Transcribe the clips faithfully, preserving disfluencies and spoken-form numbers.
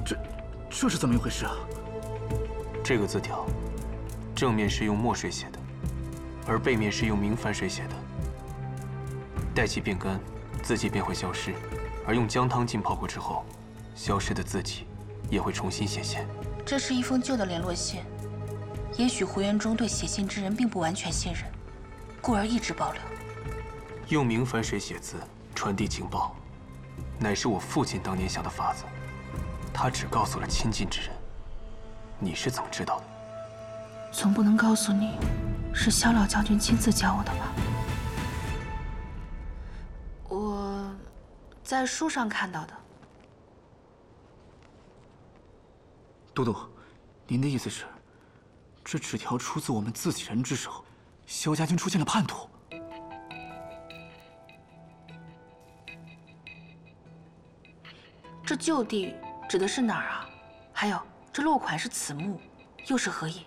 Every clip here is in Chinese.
这这是怎么一回事啊？ 这个字条，正面是用墨水写的，而背面是用明矾水写的。待其变干，字迹便会消失，而用姜汤浸泡过之后，消失的字迹也会重新显现。 这是一封旧的联络信，也许胡元忠对写信之人并不完全信任，故而一直保留。 用明矾水写字，传递情报，乃是我父亲当年想的法子。他只告诉了亲近之人。你是怎么知道的？ 总不能告诉你，是萧老将军亲自教我的吧？我在书上看到的。 都督，您的意思是，这纸条出自我们自己人之手，萧家军出现了叛徒？ 这旧地指的是哪儿啊？还有，这落款是此墓，又是何意？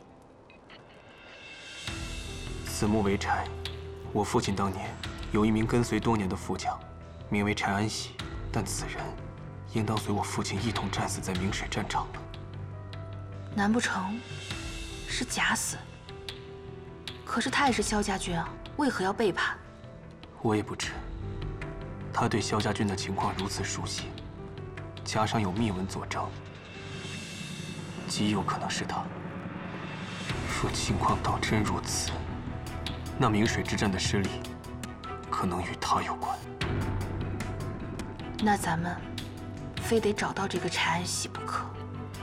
此墓为柴，我父亲当年有一名跟随多年的副将，名为柴安喜，但此人应当随我父亲一同战死在明水战场了。 难不成是假死？可是他也是萧家军啊，为何要背叛？ 我也不知。他对萧家军的情况如此熟悉，加上有密文佐证，极有可能是他。若情况当真如此，那明水之战的失利，可能与他有关。 那咱们非得找到这个柴安喜不可。